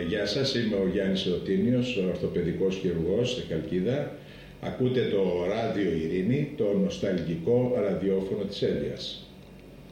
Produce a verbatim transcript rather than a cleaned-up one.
γεια σας, είμαι ο Γιάννης Ρωτίνιος, ο ορθοπαιδικός χειρουργός στη Χαλκίδα. Ακούτε το Ράδιο Ειρήνη, το νοσταλγικό ραδιόφωνο της Έλβειας.